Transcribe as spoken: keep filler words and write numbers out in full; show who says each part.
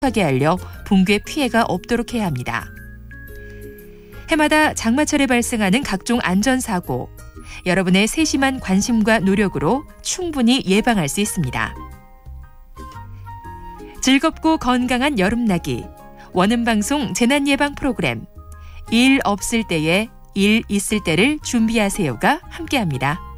Speaker 1: 하게 알려 붕괴 피해가 없도록 해야 합니다. 해마다 장마철에 발생하는 각종 안전사고, 여러분의 세심한 관심과 노력으로 충분히 예방할 수 있습니다. 즐겁고 건강한 여름나기, 원음방송 재난예방 프로그램 일 없을 때에 일 있을 때를 준비하세요가 함께합니다.